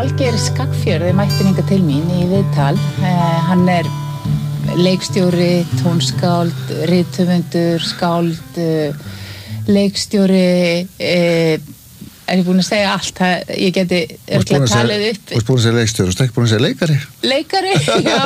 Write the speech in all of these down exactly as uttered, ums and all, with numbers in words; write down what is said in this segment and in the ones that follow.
Valgeir Skagfjörð mætti hingað til mín í viðtal. Uh, hann er leikstjóri, tónskáld, rithöfundur, skáld, uh, leikstjóri, uh, er ég búin að segja allt, það, ég geti örgulega talið upp. Þú ert búin að segja leikstjóri, þú ert ekki búin að segja leikari? Leikari, já.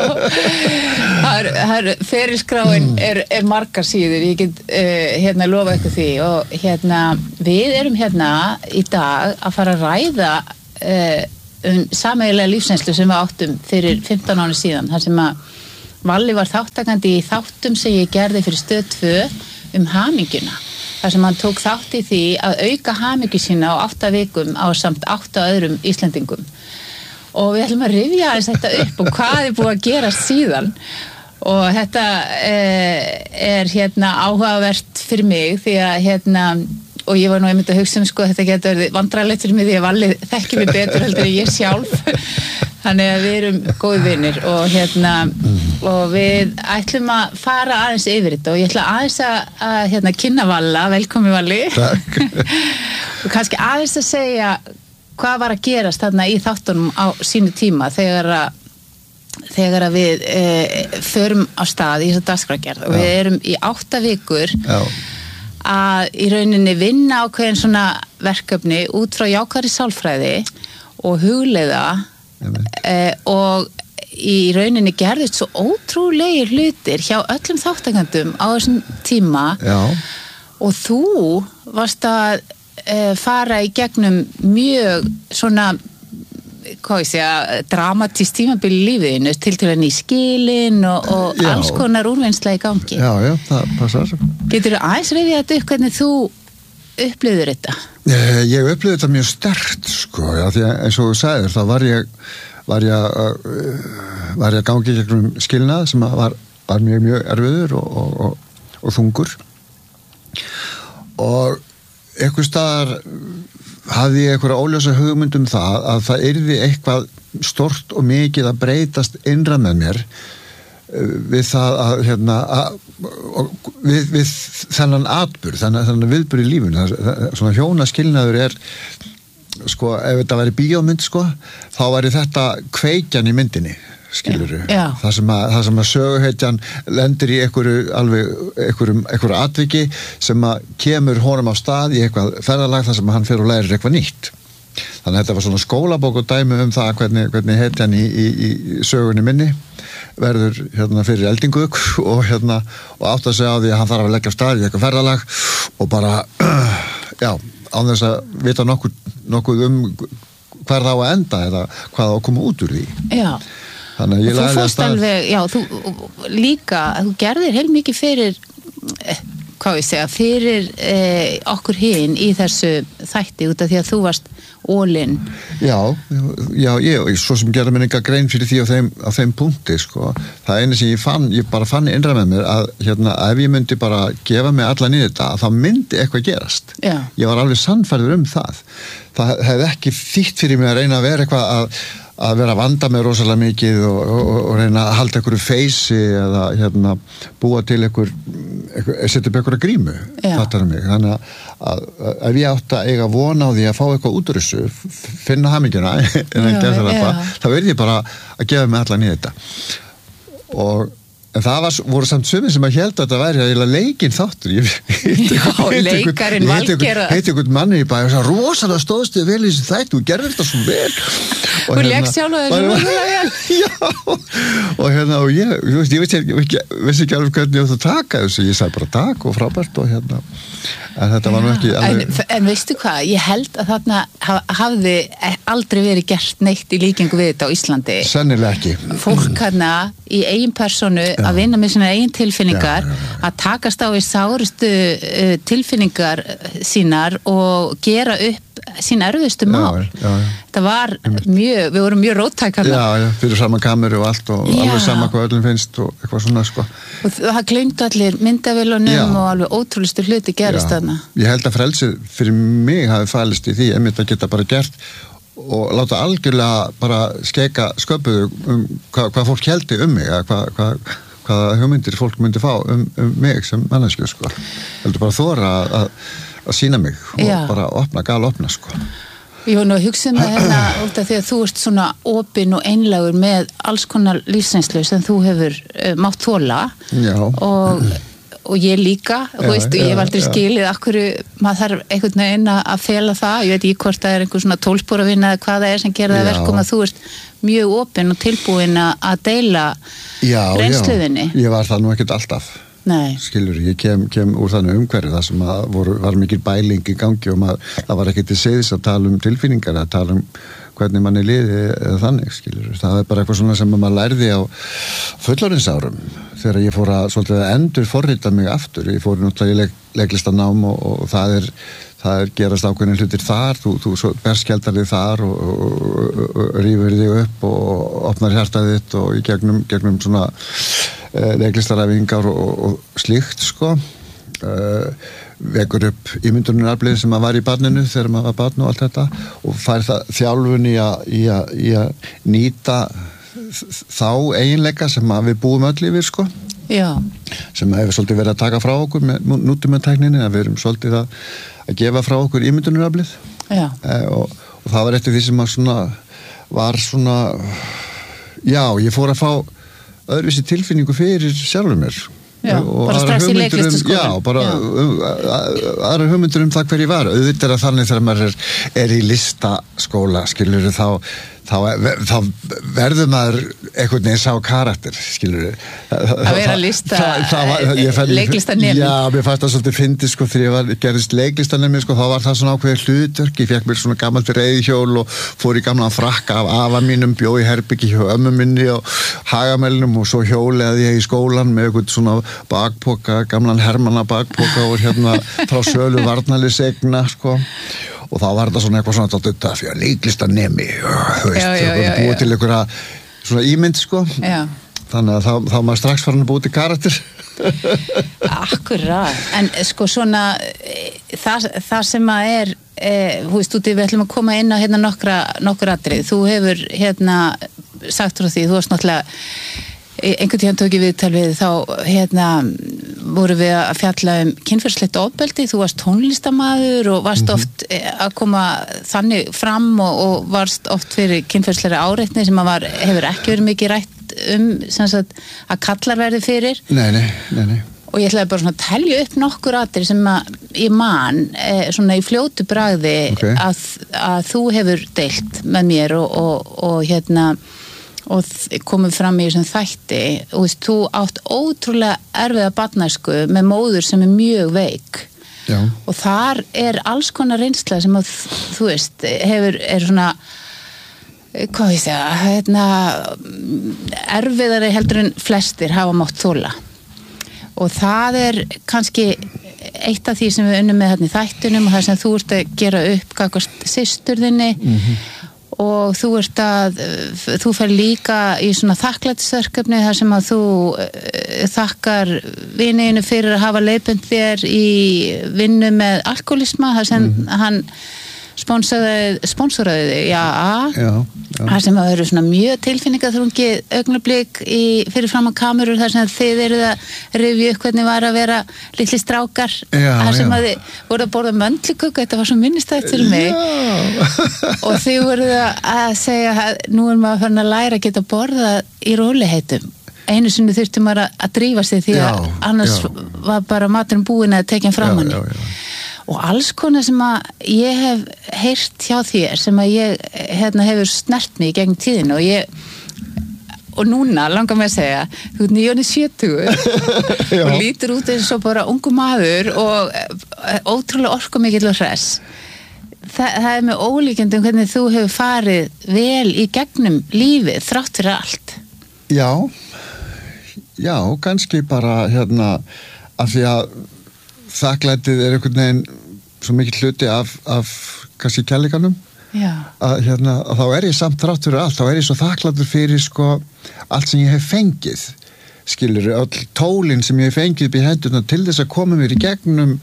Það er, það er, ferilskráin er, er margar síður, ég get uh, hérna lofa eitthvað því og hérna, við erum hérna í dag að fara að ræða uh, um sameiginlega lífsreynslu sem við áttum fyrir fimmtán ára síðan, þar sem að Valli var þáttakandi í þáttum sem ég gerði fyrir Stöð tvö um hamingjuna. Þar sem hann tók þátt í því að auka hamingju sína á átta vikum á samt átta öðrum Íslendingum. Og við ætlum að rifja aðeins þetta upp og hvað er búið að gerast síðan. Og þetta eh, er hérna áhugavert fyrir mig því að hérna, og ég var nú einmitt að hugsa um sko að þetta getur verið vandræðalegt fyrir mig því að Valli þekki mig betur heldur en ég sjálf. Þannig að við erum góði vinir og hérna og við ætlum að fara aðeins yfir þetta og ég ætla aðeins að, að hérna kynna Valla, velkomin Valli. Takk. Og kannski aðeins að segja hvað var að gerast þarna í þáttunum á sínu tíma þegar að þegar að við e, förum á stað í þessa dagskrárgerð og við erum í átta vikur Já. Að í rauninni vinna ákveðin svona verkefni út frá jákvæðri sálfræði og hugleiða Eh, og í rauninni gerðist svo ótrúlegir hlutir hjá öllum þáttakandum á þessum tíma Já. Og þú varst að eh, fara í gegnum mjög svona hvað ég segja, dramatískt tímabil í lífiðinu til til henni í skilin og, og alls konar úrvinnsla í gangi Já, já, það passar Geturðu aðeins rifjað þetta upp hvernig þú upplifður þetta? Ég, ég upplifði þetta mjög sterkt sko, já, því að eins og þú sagðir, þá var ég var ég að var ég að gangi gegnum skilnað sem var, var mjög, mjög erfiður og, og, og, og þungur og einhvers staðar hafði ég einhverja óljósa hugmynd um það að það yrði eitthvað stórt og mikið að breytast innra með mér við það að hérna að, við, við þennan atburð, þennan, þennan viðburð í lífinu svona hjónaskilnaður er sko, ef þetta væri bíómynd sko, þá væri þetta kveikjan í myndinni, skilurðu Já. það sem að, það sem að söguhetjan lendir í einhverju alveg einhverjum, einhverju atviki sem að kemur honum á stað í eitthvað ferðalag þar sem hann fer og lærir eitthvað nýtt þannig að þetta var svona skólabók og dæmi um það hvernig, hvernig hetjan í, í, í sögunni minni verður hérna fyrir eldingu og hérna og átt að segja á því að hann þarf að leggja af stað í eitthvað ferðalag og bara uh, já, án þess að vita nokkuð, nokkuð um hver það á að enda eða hvað á að koma út úr því Já, þannig að ég lagði að stað alveg, já, þú líka, þú gerðir heil mikið fyrir hvað ég segja, fyrir eh, okkur hinn í þessu þætti út af því að þú varst all-in. Já, já, ég, svo sem gerði mér enga grein fyrir því á þeim, á þeim punkti, sko. Það einu sem ég fann, ég bara fann innra með mér að, hérna, ef ég myndi bara gefa mig allan í þetta, þá myndi eitthvað gerast. Já. Ég var alveg sannfærður um það. Það hefði ekki þýtt fyrir mig að reyna að vera eitthvað að að vera að vanda með rosalega mikið og, og, og reyna að halda einhverju feysi eða hérna, búa til einhver, einhver setja upp einhverja grímu fattar mig, þannig að, að ef ég átt að eiga vona á því að fá eitthvað út úr þessu, finna hamingjuna en að gera þetta, þá verði ég bara að gefa mig allan í þetta og en það var, voru samt sumir sem að held að þetta væri að leikinn þáttur. Ég leikarinn Valgeir. Heiti einhvern manni í bæ og sagði, rosalega stóðst þið vel í þessu þætti, þú gerðir þetta svo vel. Þú leik sjálf og þessu rosalega vel. Já, og hérna, og ég, ég veist, ég veist ekki, ég veist ekki alveg hvernig ég átt að taka þessu, ég sagði bara takk og frábært og hérna, en þetta var nú ekki alveg... En, en veistu hvað, ég held að þarna hafði aldrei verið gert neitt í líkingu við þetta á Íslandi. Sennilega ekki. Fólk hérna í eigin persónu að vinna með svona eigin tilfinningar, já, já, já. Að takast á í sárustu uh, tilfinningar sínar og gera upp sín erfiðustu mál. Já, já, já. Það var mjög, við vorum mjög róttækar. Já, já, fyrir saman kameru og allt og já. Alveg sama hvað öllum finnst og eitthvað svona, sko. Og það gleymdu allir myndavélunum og alveg ótrúlistu hluti gerist þarna. Ég held að frelsið fyrir mig hafi falist í því, einmitt að geta bara gert og láta algjörlega bara skeka sköpuðu um hvað, hvað fólk heldi um mig, hvað, hvað, hvaða hugmyndir fólk myndi fá um, um mig sem manneskju, sko. Heldur bara þóra að, að sína mig og já. Bara opna, gal opna, sko. Ég var nú að hugsa um það hérna út af því að þú ert svona opinn og einlægur með alls konar lífsreynslu sem þú hefur uh, mátt þola og, og ég líka, já, þú veist, já, ég hef aldrei já. skilið akkur maður þarf einhvern veginn að fela það, ég veit ekki hvort það er einhver svona tólsporavinna eða hvað það er sem gerir það verkum að þú ert mjög opinn og tilbúinn að deila reynsluðinni. Já, já, ég var það nú ekkert alltaf. Nei. Skilur, ég kem, kem úr þannig umhverju þar sem að voru, var mikil bæling í gangi og maður, það var ekki til siðis að tala um tilfinningar, að tala um hvernig manni liði eða þannig, skilur. Það er bara eitthvað svona sem maður lærði á fullorðinsárum þegar ég fór að svolítið að endur forrita mig aftur. Ég fór náttúrulega í leg, leiklistanám og, og það er það er gerast ákveðin hlutir þar, þú, þú berskjaldar þig þar og, og, og, og rífur þig upp og opnar hjartað þitt og í gegnum, gegnum svona uh, leiklistaræfingar og, og slíkt sko uh, vekur upp ímyndunaraflið sem maður var í barninu þegar maður var barn og allt þetta og fær það þjálfun í að, í að, í að nýta þá eiginleika sem við búum öll yfir sko Já. sem hefur svolítið verið að taka frá okkur með nútímatækninni, að við erum svolítið að, að gefa frá okkur ímyndunaraflið e, og, og það var eftir því sem að svona var svona já, ég fór að fá öðruvísi tilfinningu fyrir sjálfur mér Já, bara strax í leiklistaskólanum. Já, bara um, aðra hugmyndur um það hver ég var. Auðvitað er að þannig þegar maður er, er í listaskóla, skilur þá, þá, þá verður maður einhvern veginn sá karakter, skilur að vera lista, leiklistanemi. Já, mér fannst það svolítið fyndið, sko, þegar ég var, gerðist leiklistanemi, sko, þá var það svona ákveðið hlutverk. Ég fekk mér svona gamalt reiðhjól og fór í gamlan frakka af afa mínum, bjó í herbyggi hjá ömmu minni og Hagamelinum og svo hjóleði ég í skólan með einhvern svona bakpoka, gamlan hermanna bakpoka og hérna frá sölu varnarliðsegna sko og þá var þetta svona eitthvað svona þetta fyrir leiklistanemi þú veist, það var búið til einhverja svona ímynd sko já. Þannig að þá, þá maður strax farin að búið til karakter Akkurat, en sko svona það, það sem að er e, þú veist, úti við ætlum að koma inn á hérna nokkra, nokkra atrið, þú hefur hérna sagt frá því, þú varst náttúrulega einhvern tíðan tók ég viðtal við þá hérna voru við að fjalla um kynferðislegt ofbeldi, þú varst tónlistamaður og varst mm-hmm. oft að koma þannig fram og, og varst oft fyrir kynferðislega áreitni sem að var, hefur ekki verið mikið rætt um sem sagt, að kallar verði fyrir Nei, nei, nei, nei og ég ætlaði bara svona að telja upp nokkur atriði sem að ég man eh, svona í fljótu bragði okay. að, að þú hefur deilt með mér og, og, og hérna og komum fram í þessum þætti og veist, þú átt ótrúlega erfiða barnæsku með móður sem er mjög veik Já. Og þar er alls konar reynsla sem að þú veist, hefur, er svona hvað ég segja, hérna erfiðari heldur en flestir hafa mátt þola og það er kannski eitt af því sem við unnum með hérna í þættunum og það sem þú ert að gera upp gagnvart systur þinni mm-hmm. og þú ert að þú fer líka í svona þakklætisverkefni þar sem að þú þakkar vininu fyrir að hafa leiðbent þér í vinnu með alkoholisma þar sem mm-hmm. hann sponsoraði, sponsoraði þig, já, já, já. þar sem að eru svona mjög tilfinningaþrungi augnablik í fyrir fram á kamerur þar sem þið eruð að rifja upp hvernig var að vera litli strákar já, þar sem já. að þið voru að borða möndluköku, þetta var svo minnistætt fyrir mig og þið voruð að segja að nú er maður farin að læra að geta borða í róliheitum einu sinni þurfti maður að drífa sig því að já, annars já. Var bara maturinn búinn að tekja fram hann og alls konar sem að ég hef heyrt hjá þér sem að ég hérna, hefur snert mig í gegn tíðin og ég og núna langar mig að segja þú ert nýjóni sjötugur og lítur út eins og bara ungu maður og ótrúlega orkumikill og hress Þa, það er með ólíkjendum hvernig þú hefur farið vel í gegnum lífið þrátt fyrir allt Já já, kannski bara hérna af því að þakklætið er einhvern veginn svo mikið hluti af, af kannski kærleikanum að, hérna, að þá er ég samt þrátt fyrir allt þá er ég svo þakklætur fyrir sko allt sem ég hef fengið skilur öll tólin sem ég fengið upp í hendurna til þess að koma mér í gegnum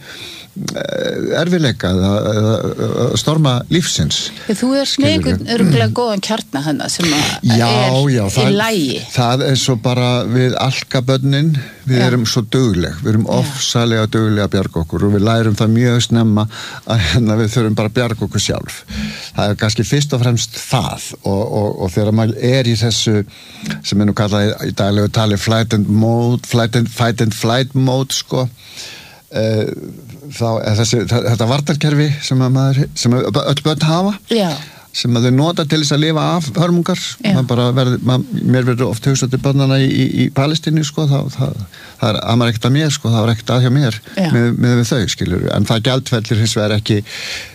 erfiðleika eða storma lífsins. Þú er snegur örgulega góðan kjarna hana sem já, er já, í lagi. Það er svo bara við alkabönnin, við já. erum svo dugleg, við erum ofsalega duglega að bjarga okkur og við lærum það mjög snemma að hérna, við þurfum bara að bjarga okkur sjálf. Það er kannski fyrst og fremst það og, og, og þegar maður er í þessu sem er nú kallað í daglegu tali flight and mode, flight and, fight and flight mode sko Uh, þá er þessi, þetta varnarkerfi sem að maður, sem að öll börn hafa Já. sem að þau nota til þess að lifa af hörmungar bara verð, mað, mér verður oft hugsað til börnana í, í, í Palestínu sko, það, það, það er að maður ekkert að mér sko, það var ekkert að hjá mér með, með, með þau skilur, en það gjaldfellir hins vegar ekki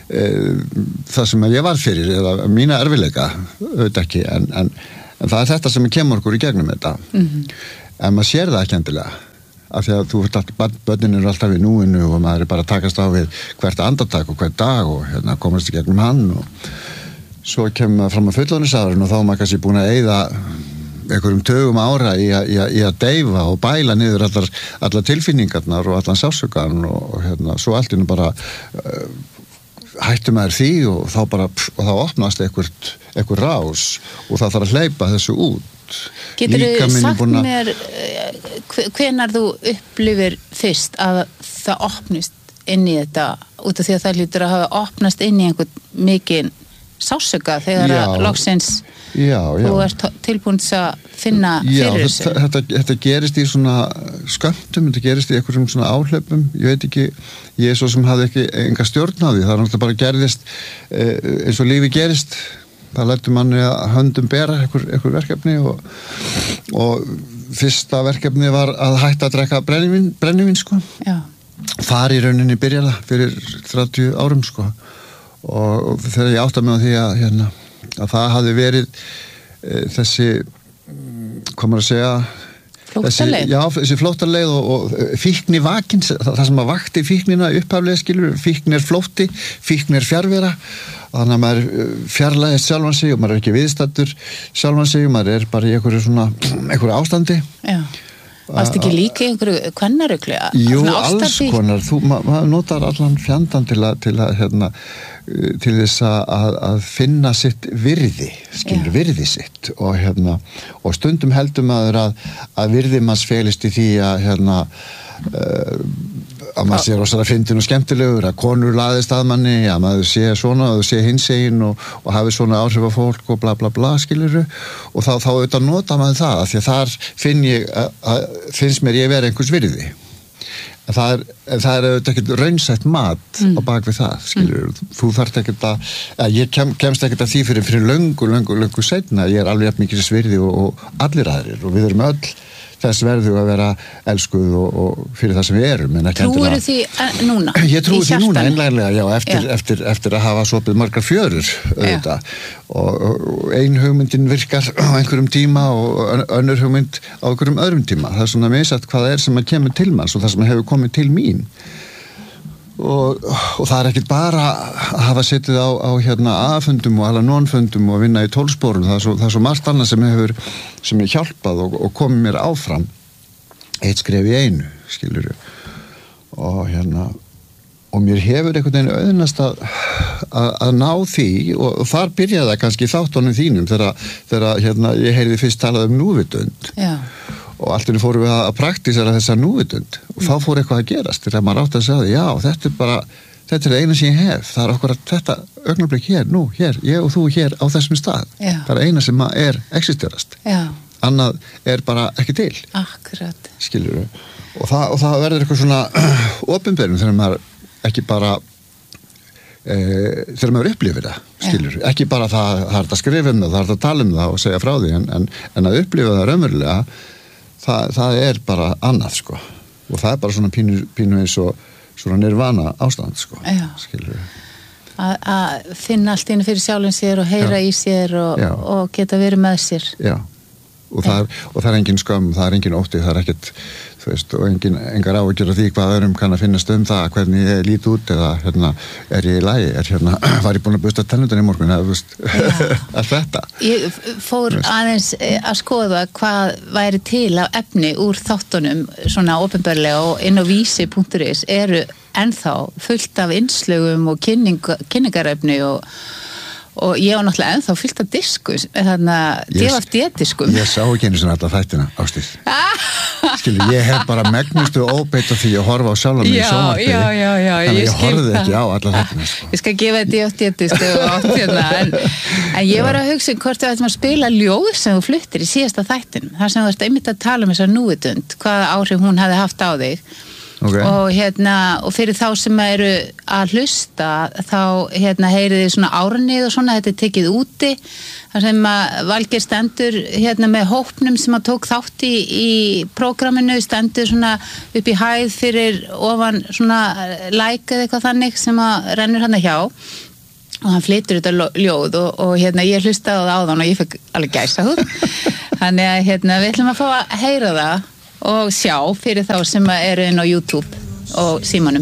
uh, það sem ég var fyrir eða mína erfiðleika auðvitað ekki, en, en, en það er þetta sem kemur okkur í gegnum þetta mm-hmm. en maður sér það ekki endilega af því að þú veist að börnin eru alltaf í núinu og maður er bara að takast á við hvert andartak og hvert dag og hérna komast í gegnum hann og svo kemur maður fram að fullorðinsárin og þá er maður kannski búin að eyða einhverjum tögum ára í að, í að, í að deyfa og bæla niður allar, allar tilfinningarnar og allan sársökan og, og hérna svo allt innu bara uh, hættu maður því og þá bara pff, og þá opnast einhvert, einhver rás og það þarf að hleypa þessu út. Getur þú sagt búna... mér hvenar þú upplifir fyrst að það opnist inn í þetta út af því að það lítur að hafa opnast inn í einhvern mikinn sásöka þegar já, að loksins já, já. þú ert tilbúin að finna já, fyrir þessu þetta, þetta, þetta gerist í svona skömmtum, þetta gerist í einhverjum svona áhlaupum ég veit ekki, ég er svo sem hafði ekki enga stjórn á því, það er náttúrulega bara gerðist eins og lífi gerist það lætur manni að höndum bera einhver, einhver verkefni og, og fyrsta verkefni var að hætta að drekka brennivín, brennivín sko. Þar í rauninni byrjar það fyrir þrjátíu árum sko. og, og þegar ég átta mig á því að, hérna, að það hafði verið e, þessi hvað maður að segja flóttaleið já, þessi flóttaleið og, og fíkni vakin, það sem að vakti fíknina upphaflega skilur, fíkn er flótti fíkn er fjarvera þannig að maður fjarlæðist sjálfan sig og maður er ekki viðstaddur sjálfan sig og maður er bara í einhverju svona einhverju ástandi já. Varst ekki líka í einhverju kvennaruglu? Jú, alls konar þú, ma, maður notar allan fjandan til að til að, hérna, til þess að, að finna sitt virði skilur, virði sitt og, hérna, og stundum heldur maður að, að virði manns felist í því að hérna uh, að maður sé rosalega fyndin og skemmtilegur að konur laðist að manni, að maður sé svona og sé hinsegin og, og hafi svona áhrif á fólk og bla bla bla skiluru og þá, þá auðvitað nota maður það af því að þar finn ég að, að, finnst mér ég vera einhvers virði en það er, það er auðvitað ekkert raunsætt mat mm. á bak við það skiluru, mm. þú þarft ekkert að, að ég kem, kemst ekkert að því fyrir, fyrir löngu, löngu, löngu seinna, ég er alveg jafn mikið virði og, og allir aðrir og við erum öll þess verðu að vera elskuð og, og fyrir það sem við erum. Trúir því núna? Ég trúi því núna, einlega, já, eftir, já. Eftir, eftir að hafa sopið margar fjörur, auðvitað. Og, og ein hugmyndin virkar á einhverjum tíma og önnur hugmynd á einhverjum öðrum tíma. Það er svona misjafnt hvað það er sem að kemur til manns og það sem hefur komið til mín. Og, og það er ekkert bara að hafa setið á, á hérna aðfundum og alanónfundum og vinna í tólsporum, það er svo, það er svo margt annað sem hefur sem er hjálpað og, og komið mér áfram eitt skref í einu, skilurðu og hérna og mér hefur einhvern veginn auðnast að, að, að ná því og, og þar byrjaði það kannski þáttunum þínum þegar, þegar hérna, ég heyrði fyrst talað um núvitund Já og allt inni fórum við að praktísera þessa núvitund og þá fór eitthvað að gerast þegar maður átti að segja já, þetta er bara þetta er eina sem ég hef, það er okkur að þetta augnablik hér, nú, hér, ég og þú hér á þessum stað, já. Það er eina sem er existerast, já. Annað er bara ekki til Akkurat skilurðu, og það, og það verður eitthvað svona opinberum þegar maður ekki bara e, þegar maður upplifir það, skilurðu, ekki bara það, það er að skrifa um það, það er að tala um það og segja frá því, en, en, en að upplifa það raunverulega Það, það er bara annað sko og það er bara svona pínu, pínu eins og svona nirvana ástand sko skilur að finna allt inn fyrir sjálfum sér og heyra Já. Í sér og, og geta verið með sér Já, og það, er, og það er engin skömm það er engin ótti, það er ekkert þú þú veist, og engin, engar áhyggjur af því hvað öðrum kann að finnast um það, hvernig ég lít út eða hérna, er ég í lagi, er hérna, var ég búin að busta tennundin í morgun eða, þú veist, allt þetta. Ég fór aðeins að skoða hvað væri til af efni úr þáttunum svona opinberlega og inn á vísi punktur is eru ennþá fullt af innslögum og kynning, kynningarefni og og ég var náttúrulega ennþá fyllt af diskus þarna D V D-diskum ég sá ekki einu svona alltaf þættina, Ásdís skilu, ég hef bara megnustu óbeitt af því að horfa á sjálfa mig í sjónvarpi já, já, já, þannig ég ég horfði það. ekki á alla þættina sko. Ég skal gefa D V D-disku hérna, en, en ég var að hugsa um hvort við ættum að spila ljóð sem þú fluttir í síðasta þættin þar sem þú ert einmitt að tala um þessa núvitund hvaða áhrif hún hefði haft á þig okay. og hérna og fyrir þá sem eru að hlusta þá hérna heyrið þið svona árnið og svona þetta er tekið úti þar sem að Valgeir stendur hérna með hópnum sem að tók þátt í, í prógraminu stendur svona upp í hæð fyrir ofan svona like eða eitthvað þannig sem að rennur hann hjá og hann flytur þetta ljóð og, og hérna ég hlustaði á það og ég fekk alveg gæsahúð þannig að hérna við ætlum að fá að heyra það og sjá fyrir þá sem eru inn á YouTube og símanum.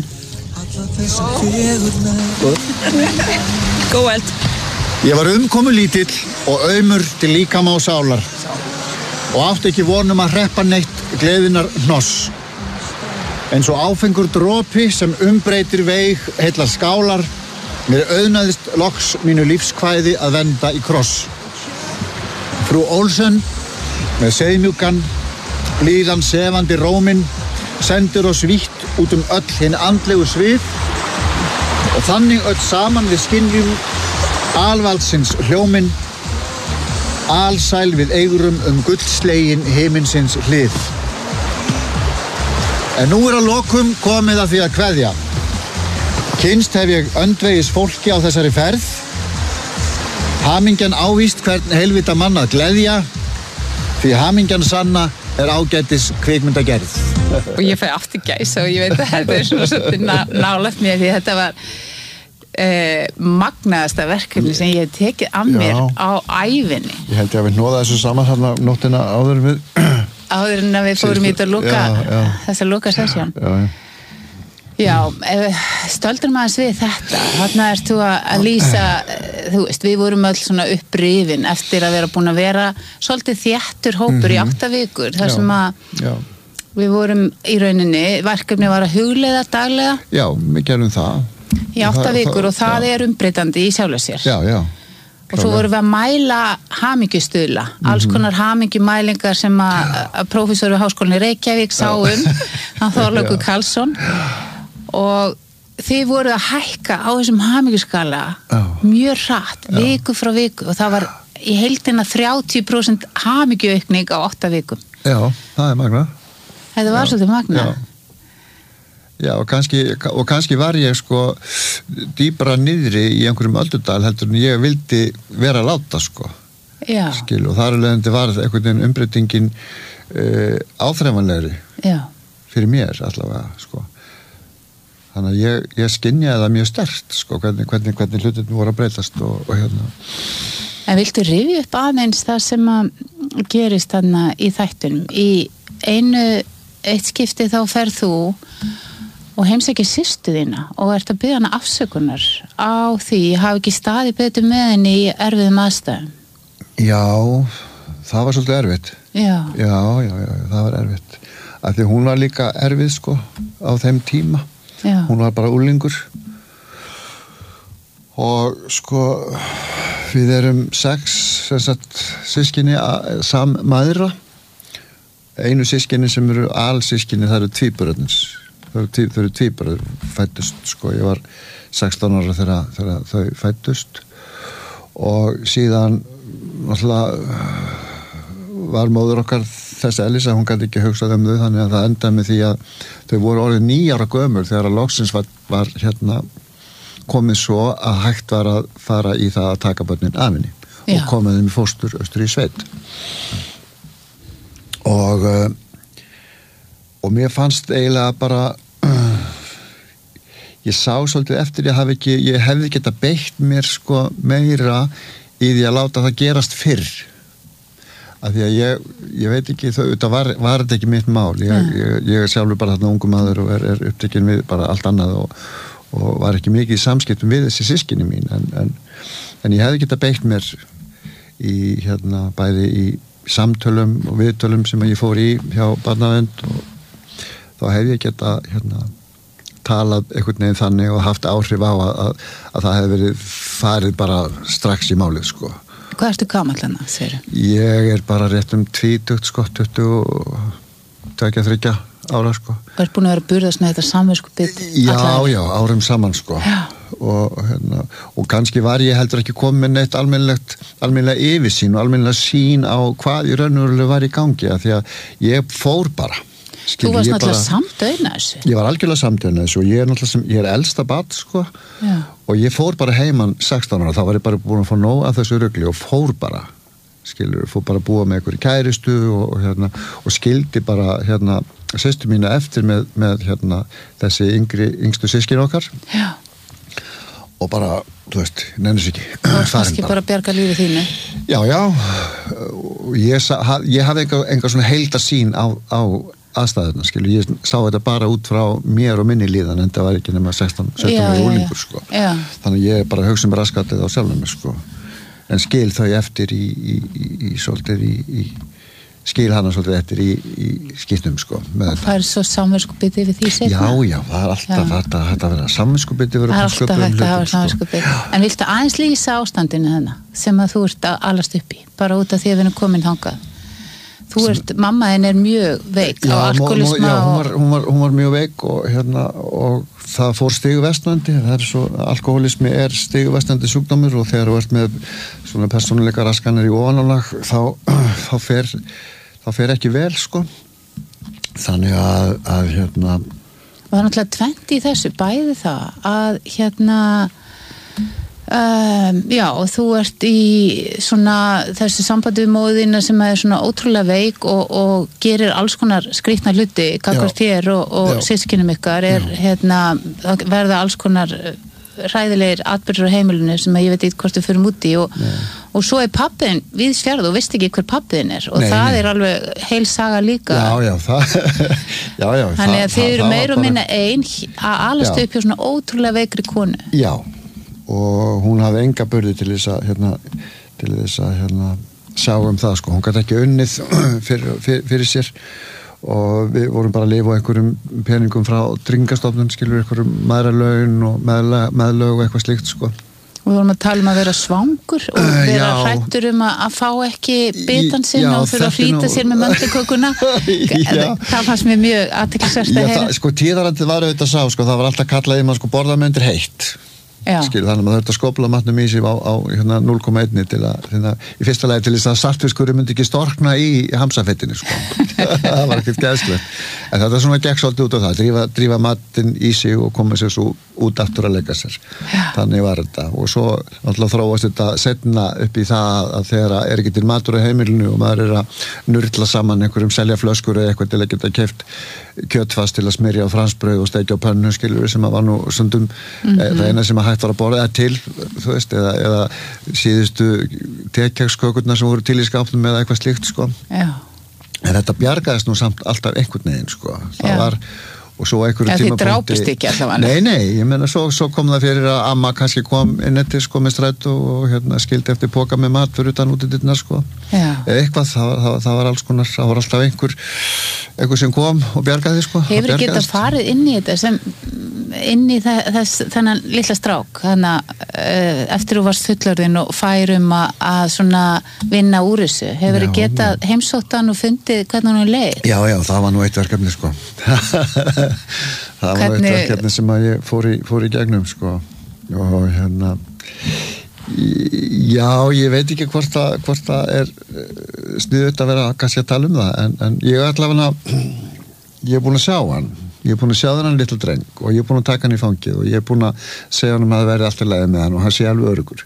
Góð eld. Ég var umkomu lítill og aumur til líkama og sálar og átti ekki vonum að hreppa neitt gleðinar hnoss. Eins og áfengur dropi sem umbreytir veig heillar skálar mér auðnaðist loks mínu lífskvæði að venda í kross. Frú Olsen með seiðmjúkan blíðan sefandi róminn sendir oss vítt út um öll hinn andlegu svið og þannig öll saman við skynjum alvaldsins hljóminn alsæl við eigrum um gullslegin himinsins hlið. En nú er að lokum komið að því að kveðja. Kynst hef ég öndvegis fólki á þessari ferð hamingjan ávíst hvern heilvita mann að gleðja því hamingjan sanna er ágætis kvikmyndagerð. Og ég fæ aftur gæsa og ég veit að þetta er svona svolítið ná, nálægt mér því þetta var eh, magnaðasta verkefni sem ég hef tekið af mér Já. Á ævinni. Ég held ég að við nóða þessu saman þarna nóttina áður við áður en að við fórum í þetta loka þessa loka sessjón. Já, já. Já, stöldur maður við þetta þarna ert þú að lýsa þú veist, við vorum öll svona upprifin eftir að vera búin að vera svolítið þéttur hópur mm-hmm. í átta vikur þar sem að já. Við vorum í rauninni verkefni var að hugleiða daglega Já, við gerum það í átta það, vikur það, og það já. Er umbreytandi í sjálfu sér Já, já og svo vorum við að mæla hamingjustuðla mm-hmm. alls konar hamingjumælingar sem að, að prófessor við Háskólann í Reykjavík sá um hann Þorlákur Karlsson og þið voru að hækka á þessum hamingjuskala oh. mjög hratt, oh. viku frá viku og það var í heildina þrjátíu prósent hamingjuaukning á átta vikum. Já, það er magna. Þetta var Já. Svolítið magna. Já, Já og, kannski, og kannski var ég sko dýpra niðri í einhverjum öldudal heldur en ég vildi vera að láta sko. Já. Skil, og þar alveg var einhvern veginn umbreytingin uh, áþreifanlegri Já. Fyrir mér allavega sko. Þannig að ég, ég skynjaði það mjög sterkt, sko, hvernig, hvernig, hvernig hlutin voru að breytast og, og hérna. En viltu rifja upp aðeins það sem að gerist þarna í þættunum? Í einu, eitt skipti þá ferð þú og heimsækir systur þína og ert að biðja hana afsökunar á því hafi ekki staðið betur með henni í erfiðum aðstæðum. Já, það var svolítið erfitt. Já. Já, já, já, það var erfitt. Af því hún var líka erfið, sko, á þeim tíma. Já. Hún var bara úlingur og sko við erum sex sagt, sískinni sammæðra einu sískinni sem eru alsískinni það eru tvíburarnir það eru, tí, eru tvíburar fættust sko ég var sextán ára þegar, þegar þau fættust og síðan náttúrulega var móður okkar þessi Elisa, hún gæti ekki hugsað um þau þannig að það endaði með því að þau voru orðið níjára gömur þegar að loksins var, var hérna komið svo að hægt var að fara í það að taka börnin af henni og komið þeim í fóstur austur í sveit og uh, og mér fannst eiginlega bara uh, ég sá svolítið eftir ég hafi ekki ég hefði geta beitt mér sko meira í því að láta það gerast fyrr af því að ég, ég veit ekki, þau, þetta var, var þetta ekki mitt mál, ég, Mm. ég, ég er sjálfur bara þarna ungu maður og er, er upptekinn við bara allt annað og, og var ekki mikið í samskiptum við þessi systkini mín, en, en, en ég hefði getað beitt mér í, hérna, bæði í samtölum og viðtölum sem ég fór í hjá barnavernd og þá hef ég getað, hérna, talað einhvern veginn þannig og haft áhrif á að, að, að það hefði verið farið bara strax í málið, sko. Hvað ertu gamall hana, segir? Ég er bara rétt um tvítugt, sko, tuttugu og tvekja, þriggja ára, sko. Þú ert búin að vera að burðast með þetta samviskubit? Já, já, árum saman, sko. Já. Og, hérna, og kannski var ég heldur ekki komið með neitt almennilegt, almennilega yfirsýn og almennilega sýn á hvað í raunverulega var í gangi, af því að ég fór bara. Skil, þú varst náttúrulega samdauðna þessu. Ég var algjörlega samdauðna þessu og ég er náttúrulega sem, ég er elsta barn, sko. Já. Og ég fór bara heiman sextán ára, þá var ég bara búin að fá nóg af þessu rugli og fór bara, skilur, fór bara að búa með einhverju kæristu og, hérna, og skildi bara, hérna, systur mína eftir með, með hérna, þessi yngri, yngstu systkin okkar. Já. Og bara, þú veist, nennus ekki. Þú varst kannski bara að bjarga lífið þínu. Já, já, ég, sa, ég hafði enga, enga svona heildarsýn á, á aðstæðuna, skilu, ég sá þetta bara út frá mér og minni líðan, en það var ekki nema sextán, sautján ára úlingur, sko. Já. Þannig að ég bara hugsa mér raskatið á sjálfum mér, sko. En skil þau eftir í, í, í, í svolítið í, í skil hana svolítið eftir í, í skýtnum, sko. Og fær svo samviskubiti við því seinna? Já, já, það er alltaf hægt að, að vera samviskubiti Það er alltaf hægt að hafa samviskubiti. Sko. En viltu aðeins lýsa ástandinu þennan sem að þú ert að alast upp í, bara út af því að við erum komin þangað? Þú ert, mamma þinn er mjög veik já, á alkoholisma. Já, hún var, hún, var, hún var mjög veik og, hérna, og það fór stiguvestnandi, það er svo, alkoholismi er stiguvestandi sjúkdómur og þegar þú ert með svona persónuleika raskanir í ofanálag þá, þá, fer, þá fer ekki vel, sko. Þannig að, að hérna... Og það er náttúrulega tvennt í þessu, bæði það að hérna... Um, já, og þú ert í svona þessu sambandi við móðina sem er svona ótrúlega veik og, og gerir alls konar skrýtna hluti gagnvart þér og, og systkinum ykkar er já. Hérna, verða alls konar hræðilegir atbyrður á heimilinu sem ég veit ekki hvort við förum út í og, og svo er pappin viðs fjarð og veist ekki hver pappin er og nei, það nei. Er alveg heil saga líka. Já, já, það já, já, þannig að þið eru meira og minna ein að alast upp hjá svona ótrúlega veikri konu. Já, og hún hafði enga burði til þess að hérna, til þess að hérna, sjá um það, sko, hún gæti ekki unnið fyrir, fyrir, fyrir sér og við vorum bara að lifa á einhverjum peningum frá tryggingastofnun, skilur einhverjum maðurlaun og meðlög, meðlög og eitthvað slíkt, sko. Og við vorum að tala um að vera svangur og vera uh, hrættur um að, að fá ekki bitan sinn og þurfa að flýta nú... sér með möndukokuna. Það fannst mér mjög athyglisvert að heyra. Sko, tíðarandið var auðvitað sá, sko, það var alltaf kallað í maður, sko, borða með undir heitt. Skil, þannig að maður þurfti að skopla matnum í sig á, á hérna, núll komma eitt til að, hérna, í fyrsta lagi til þess að sartfiskurinn myndi ekki storkna í hamsafettinu, sko. Það var ekkert geðslegt. En þetta er svona gekk svolítið út á það, drífa, drífa matinn í sig og koma sér svo út aftur að leggja sér. Já. Þannig var þetta. Og svo náttúrulega þróast þetta setna upp í það að þegar er ekki til matur á heimilinu og maður er að nurla saman einhverjum selja flöskur eða eitthvað til að geta keypt kjötfast til að smyrja á fransbrauð og steikja á pönnu, skilur, sem að var nú stundum mm-hmm. það eina sem að hægt var að borða til, þú veist, eða, eða síðustu tekjagskökurnar sem voru til í skápnum eða eitthvað slíkt, sko. Já. En þetta bjargaðist nú samt alltaf einhvern veginn, sko. Það Já. Var og svo einhverju ja, tímapunkti... Þið drápist ekki allavega. Nei, nei, ég meina, svo, svo kom það fyrir að amma kannski kom inn eftir, sko, með strætó og hérna skildi eftir póka með mat fyrir utan út í dittnar, sko. Já. Eða eitthvað, það, það, það var alls konar, það var alltaf einhver, einhver sem kom og bjargaði, sko. Hefur ekki getað farið inn í þetta sem, inn í þess, þennan litla strák, þannig að eftir þú varst fullorðin og færum að, að svona vinna úr þessu, hefur ekki getað heimsóttan og fundið hvernig hún leið? Já, já, það var nú eitt verkefni, sko. Það var eitt verkefni sem að ég fór í, fór í gegnum, sko. Og hérna já, ég veit ekki hvort það, hvort það er sniðugt að vera kannski að tala um það en, en ég er allavega ég er búin að sjá hann ég er búin að sjá þennan litla dreng og ég er búin að taka hann í fangið og ég er búin að segja hann um að það verði alltaf leið með hann og hann sé alveg örugur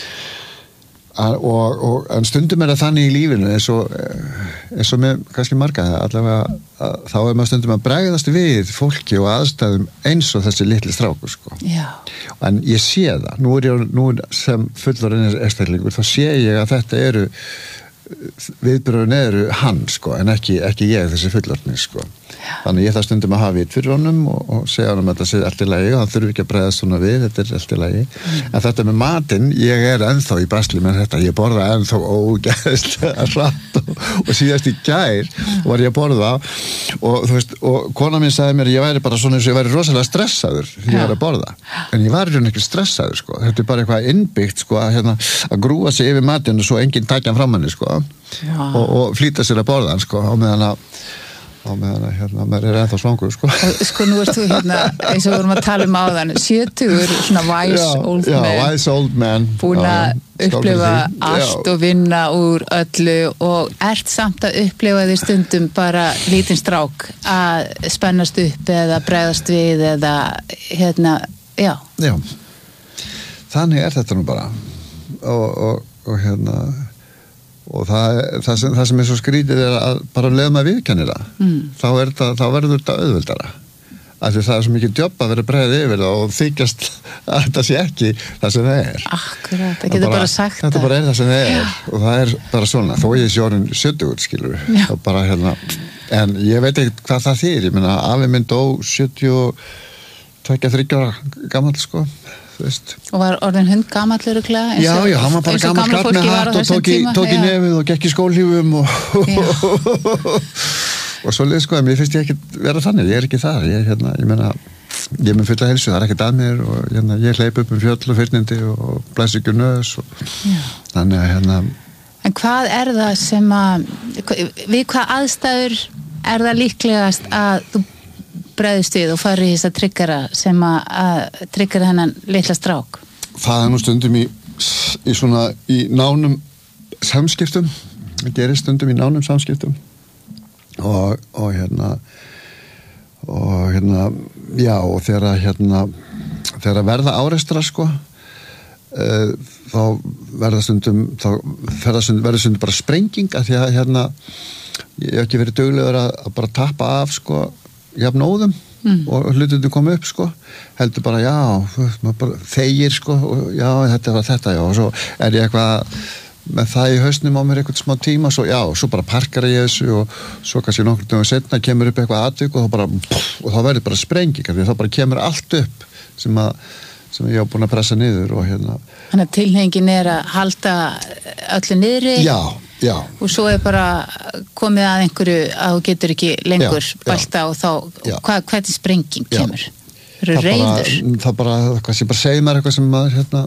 og, og en stundum er það þannig í lífinu eins og, eins og með kannski marga allavega þá er maður stundum að bregðast við fólki og aðstæðum eins og þessi litli strákur, sko. Já. En ég sé það, nú er ég nú sem fullorðinn einstaklingur, þá sé ég að þetta eru viðbröðun eru hann sko, en ekki, ekki ég þessi fullorðni sko. Þannig ég það stundum að hafa vit fyrir honum og, og segja honum að þetta sé allt í lagi og hann þurfi ekki að bregðast svona við, þetta er allt í lagi. Mm. En þetta með matinn, ég er ennþá í basli með þetta, ég borða ennþá ógeðslega hratt og, og síðast í gær var ég að borða og þú veist, og kona mín sagði mér ég væri bara svona eins og ég væri rosalega stressaður því ég var að borða. En ég var í raun ekki stressaður sko, þetta er bara eitthvað innbyggt sko að, hérna, að grúa sig yfir matinn og svo enginn takja hann fram henni sko og, og flýta sér að borða hann sko á meðan að á meðan að hérna, maður er ennþá svangur sko. Sko nú ert þú hérna eins og við vorum að tala um áðan sjötugur, svona wise já, old já, man wise old man búin að upplifa allt já. Og vinna úr öllu og ert samt að upplifa því stundum bara lítinn strák að spennast upp eða bregðast við eða hérna, já já, þannig er þetta nú bara og, og, og hérna og það, það, sem, það sem er svo skrítið er að bara leið maður viðkennir það mm. þá, er það, þá verður þetta auðveldara af því það er svo mikið djobb að vera breiðið yfir það og þykjast að þetta sé ekki það sem það er Akkurat, það getur bara, bara sagt þetta það bara er það sem það er Já. Og það er bara svona, þó ég sé orðin sjötugur skilur og bara hérna en ég veit ekki hvað það þýr ég meina afi minn dó sjötíu og þriggja ára gamall sko og var orðin hund gamall örugglega já, já, hann var bara gamall kall með hatt og tók í, tók í nefið og gekk í skólhífum og og svo leið sko, en mér finnst ég ekki vera þannig, ég er ekki þar ég, hérna, ég meina, ég er með fulla heilsu það er ekkert að mér og hérna, ég hleyp upp um fjöll og fyrnindi og blæs ekki nöðs og þannig að hérna En hvað er það sem að við hvað aðstæður er það líklegast að þú bregðist við og farið í þess að tryggara sem að, að tryggara hennan litla strák? Það er nú stundum í, í svona í nánum samskiptum það gerir stundum í nánum samskiptum og, og hérna og hérna já og þegar hérna þegar verða áreistra sko uh, þá verða stundum þá verða stundum, verða stundum bara sprenging af því að hérna ég hef ekki verið duglegur að, að bara tappa af sko jafn óðum mm. og hlutundi koma upp sko heldur bara já bara þegir sko og já þetta var þetta já og svo er ég eitthvað með það í hausnum á mér eitthvað smá tíma svo já svo bara parkar ég þessu og svo kannski nokkur dögum setna kemur upp eitthvað atvik og þá bara og þá verður bara sprenging því þá bara kemur allt upp sem að sem ég hef búin að pressa niður og hérna Þannig að tilhengin er að halda öllu niðri já Já. Og svo er bara komið að einhverju að þú getur ekki lengur já, bælta og þá, hvað, hvernig sprenging kemur? Það eru reyður? Það bara, hvað sem bara segir mér eitthvað sem maður, hérna,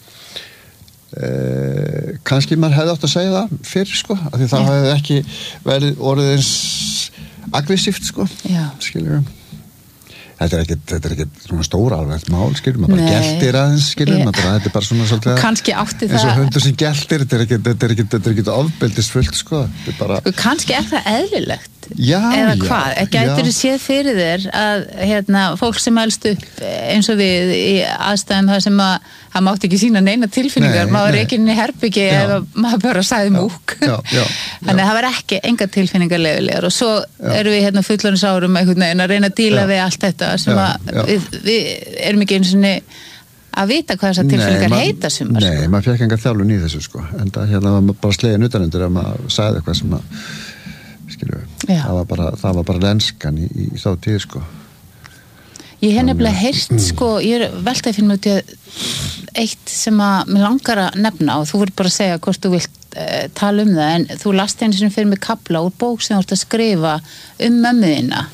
e, kannski maður hefði átt að segja það fyrir, sko, af því það hefði ekki verið orðið eins aggressíft, sko, skiljum við. Þetta er ekkert, þetta er ekkert svona stóra alveg mál, skiljum, maður bara geltir aðeins, skiljum, maður bara, þetta er bara svona svolítið kannski átti það eins og hundur sem geltir, þetta er ekkert, þetta er ekkert, þetta er ekkert ofbeldisfullt, sko, þetta er bara sko, kannski er það eðlilegt já, eða já, hvað, gætir þú séð fyrir þér að, hérna, fólk sem elst upp eins og við í aðstæðum það sem að, það mátti ekki sína neina tilfinningar, nei, maður er ekki inn í herbyggi eða maður bara sagði múk þannig að það var ekki enga tilfinningar lefilegar og svo já. Erum við hérna fullorðins árum einhvern veginn að reyna að díla já. Við allt þetta sem já, að já. Við, við erum ekki eins og að vita hvað þessar tilfinningar nei, heita sem Nei, sko. Maður fekk engar þjálfun í þessu sko en það hérna var bara slegin utanundur að maður sagði eitthvað sem að skilju, það var bara, það var bara lenskan í, í, í þá tíð sko Ég hef nefnilega heyrt sko, ég er veltaði fyrir mig út í eitt sem að mér langar að nefna og þú verður bara að segja hvort þú vilt uh, tala um það en þú last einu sem fyrir mig kapla úr bók sem þú ert að skrifa um mömmuðina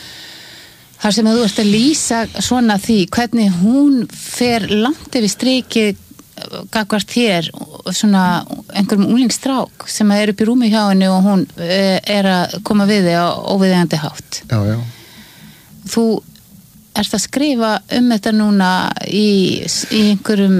þar sem að þú ert að lýsa svona því hvernig hún fer langt yfir strikið gagvart þér svona einhverjum unglingsstrák sem að er upp í rúmi hjá henni og hún uh, er að koma við þig á óviðeigandi hátt Já, já Þú ert að skrifa um þetta núna í, í einhverjum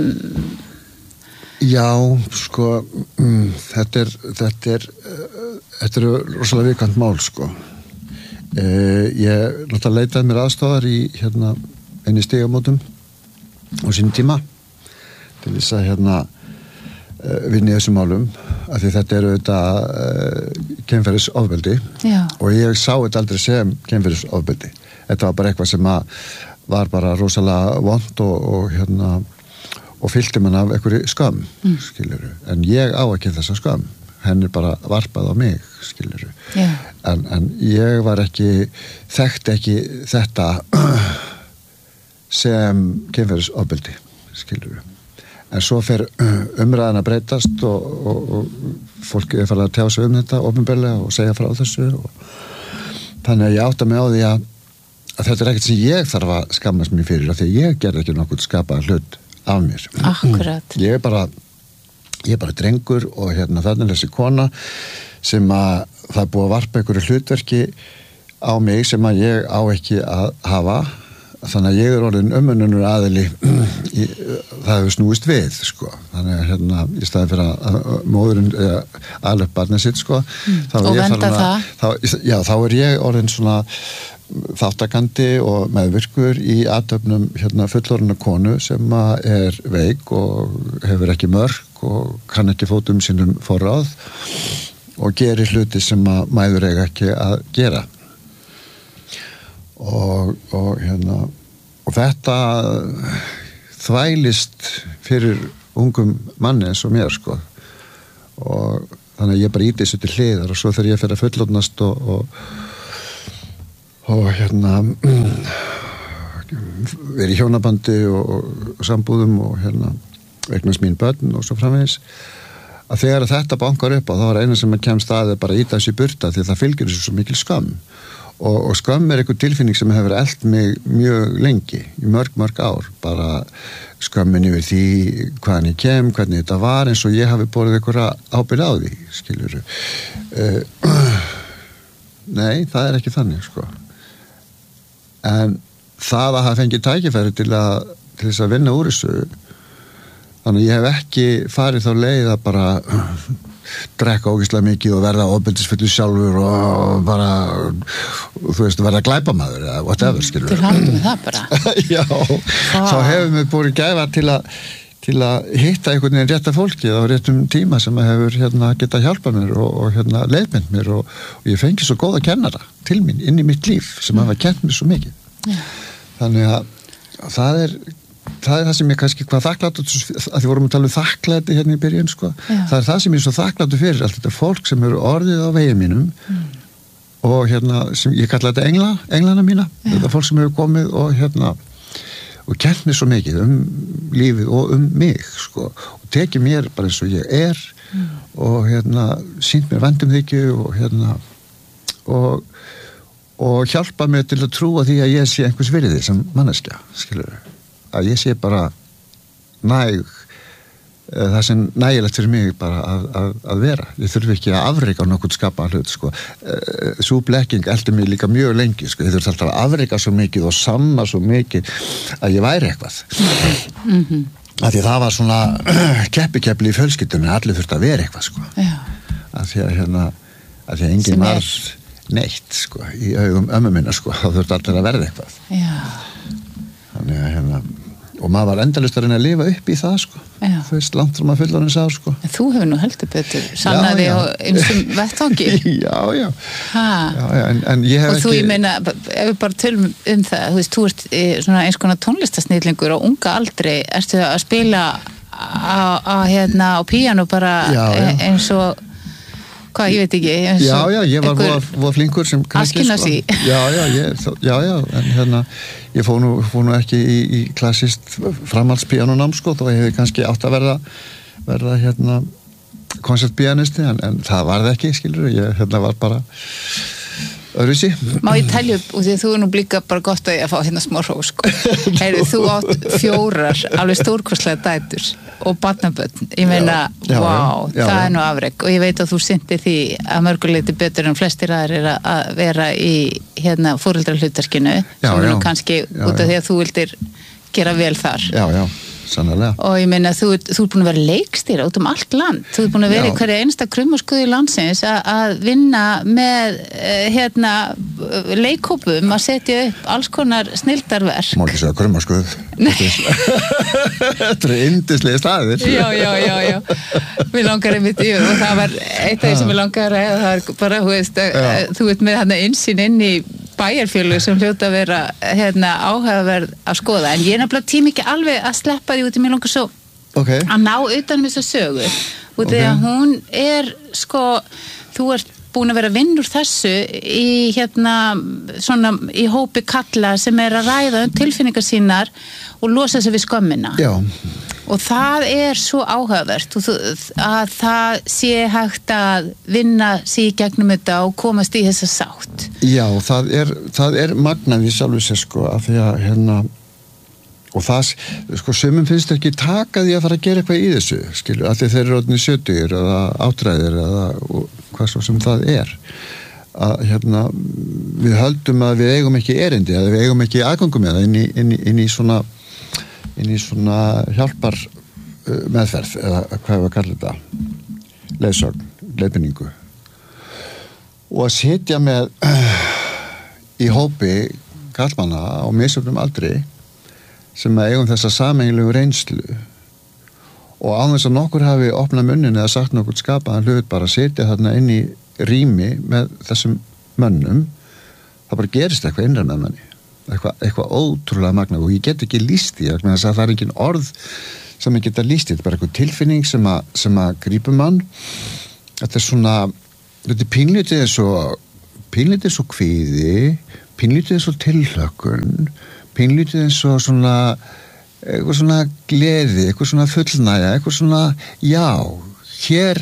Já, sko mm, þetta er þetta er, uh, þetta er rosalega viðkvæmt mál sko uh, ég náttúrulega leitaði mér aðstofar í hérna einni stigamótum á sínum tíma til þess að hérna uh, vinna í þessum málum af því þetta eru þetta uh, kynferðisofbeldi og ég sá þetta aldrei sem kynferðisofbeldi þetta var bara eitthvað sem að var bara rosalega vont og, og hérna og fyllti mann af einhverju skam mm. skilurðu, en ég á ekki þessa skam henni bara varpað á mig, skilurðu. Já. En, en ég var ekki, þekkti ekki þetta sem kynferðisofbeldi, skilurðu. En svo fer umræðan að breytast og, og, og fólk er farið að tjá sig um þetta opinberlega og segja frá þessu og þannig að ég átta mig á því að, að þetta er ekkert sem ég þarf að skammast mér fyrir af því að ég gerði ekki nokkuð skapaðan hlut af mér. Akkurat. Ég er bara ég er bara drengur og hérna þannig þessi kona sem að það er búið að varpa einhverju hlutverki á mig sem að ég á ekki að hafa. Þannig að ég er orðin umönnunur aðili í, það hefur snúist við sko. Þannig að hérna í staðin fyrir að móðurinn alveg barnið sitt sko. Mm. Og venda það þá, já, þá er ég orðin svona þáttakandi og meðvirkur í athöfnum hérna fullorðinnar konu sem er veik og hefur ekki mörk og kann ekki fótum sínum forráð og gerir hluti sem að mæður eiga ekki að gera. Og, og hérna og þetta þvælist fyrir ungum manni eins og mér sko og þannig að ég bara íti þessu til hliðar og svo þegar ég fer að fullorðnast og, og og hérna verið í hjónabandi og, og sambúðum og hérna eignast mín börn og svo framvegis að þegar þetta bankar upp og þá er eina sem að kemst að er bara að íta þessu í burta því að það fylgir þessu svo mikil skam og, og skam er einhver tilfinning sem hefur elt mig mjög lengi í mörg, mörg ár bara skammin yfir því hvaðan ég kem, hvernig þetta var eins og ég hafi borið einhverja ábyrgð á því skilurðu uh, nei, það er ekki þannig sko en það að hafa fengið tækifæri til að til þess að vinna úr þessu þannig að ég hef ekki farið þá leið að bara drekka ógeðslega mikið og verða ofbeldisfullur sjálfur og bara þú veist, verða glæpamaður eða whatever, skilur. Til hamingju með það bara. Já, ah. Þá hefur mér búið gæfa til að til að hitta einhvern veginn rétta fólki á réttum tíma sem hefur hérna geta hjálpað mér og, og hérna leiðbeint mér og, og ég fengi svo góða kennara til mín inn í mitt líf sem mm. hafa kennt mér svo mikið. Yeah. Þannig að það er það er það sem ég kannski hvað þakklátur að því vorum að tala um þakklæti hérna í byrjun sko. Það er það sem ég er svo þakklátur fyrir allt þetta fólk sem eru orðið á vegi mínum mm. og hérna sem ég kalla þetta engla, englana mína Já. Þetta fólk sem hefur komið og hérna og kennt mér svo mikið um lífið og um mig sko og tekið mér bara eins og ég er mm. og hérna sýnt mér vandumþykju og hérna og og hjálpa mér til að trúa því að ég sé einhvers virði sem manneskja, skilur að ég sé bara næg það sem nægilegt fyrir mig bara að, að, að vera ég þurfi ekki að afreika á nokkurn skapaðan hlut sko. Sú blekking eldi mig líka mjög lengi sko. Ég þurfti alltaf að afreika svo mikið og sanna svo mikið að ég væri eitthvað mm-hmm. að því það var svona keppi-keppli í fjölskyldunni allir þurfti að vera eitthvað sko. að því að hérna að því að enginn var neitt sko, í augum ömmu minna sko, þá þurfti allir að verða eitthvað Já. Þannig að hérna og maður var endalaust að reyna að lifa upp í það sko Já. Þú veist, langt frá maður fullorðins á sko En þú hefur nú heldur betur sannaði á einstum vettvangi Já, já, já, já en, en ég hef og ekki þú, ég meina, ef við bara tölum um það, þú veist, þú ert svona eins konar tónlistasnillingur á unga aldri ertu að spila á, á hérna, á píanu bara já, já. eins og hvað, ég veit ekki Já, já, ég var voða flinkur sem krakki sko. Já, já, ég, já, já en hérna, ég fór nú, fór nú ekki í, í klassist framhaldspíanunám sko, þó ég hefði kannski átt að verða verða hérna koncertpíanisti, en, en það var það ekki skilur, ég hérna var bara öðruvísi. Má ég telja upp og því að þú er nú líka bara gott að ég að fá hérna smá hrós sko. Heyrðu, þú átt fjórar alveg stórkostlega dætur og barnabörn, ég meina já, já, vá, já, það já. er nú afrek og ég veit að þú synti því að mörguleiti betur en flestir aðrir að vera í hérna fóreldrahlutverkinu sem er nú kannski já, út af já. því að þú vildir gera vel þar Já, já Sannarlega. Og ég meina, þú, þú ert búin að vera leikstýra út um allt land. Þú ert búin að vera í hverja einsta krummaskuði landsins a, að vinna með uh, hérna leikhópum að setja upp alls konar snilldarverk. Má ekki segja krummaskuð. Þetta er yndislega staðir. Já, já, já, já. Mér langar einmitt í og það var eitt af því sem ég langar að ræða, það er bara, þú veist, að, þú ert með hérna innsýn inn í bæjarfélög sem hljóta að vera hérna, áhugaverð að skoða en ég er nefnilega tími ekki alveg að sleppa því út í mér langar svo okay. að ná utan um þessa sögu og okay. þegar hún er sko, þú ert búin að vera vinn úr þessu í hérna svona í hópi kalla sem er að ræða um tilfinningar sínar og losa sig við skömmina. Já. Og það er svo áhugavert að það sé hægt að vinna sig í gegnum þetta og komast í þessa sátt. Já, það er, það er magnað í sjálfu sér sko, af því að hérna, og það, sko, sumum finnst ekki taka því að fara að gera eitthvað í þessu, skilju, af því þeir eru orðnir sjötugir eða átræðir eða hvað svo sem það er. Að hérna, við höldum að við eigum ekki erindi, að við eigum ekki aðgangum með það inn í, inn í, inn í svona inn í svona hjálpar meðferð, eða hvað við að kalla þetta, leiðsögn, leiðbeiningu. Og að sitja með í hópi karlmanna á misjöfnum aldri sem að eigum þessa sameiginlegu reynslu og án þess að nokkur hafi opnað munnin eða sagt nokkur skapaðan hlut, bara sitja þarna inn í rými með þessum mönnum, það bara gerist eitthvað innra með manni. Eitthvað, eitthvað ótrúlega magna og ég get ekki lýst því að það er engin orð sem ég geta lýst því, þetta er bara eitthvað tilfinning sem að, sem að grípur mann. Þetta er svona, þetta er pínlítið eins og pínlítið eins og kvíði, pínlítið eins og tilhlökkun, pínlítið eins og svona eitthvað svona gleði, eitthvað svona fullnægja, eitthvað svona já, hér